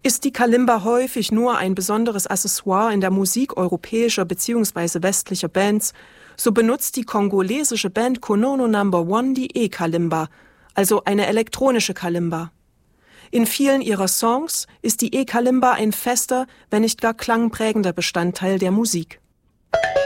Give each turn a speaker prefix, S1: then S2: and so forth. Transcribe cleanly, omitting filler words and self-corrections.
S1: Ist die Kalimba häufig nur ein besonderes Accessoire in der Musik europäischer bzw. westlicher Bands, so benutzt die kongolesische Band Konono No. 1 die E-Kalimba, also eine elektronische Kalimba. In vielen ihrer Songs ist die E-Kalimba ein fester, wenn nicht gar klangprägender Bestandteil der Musik.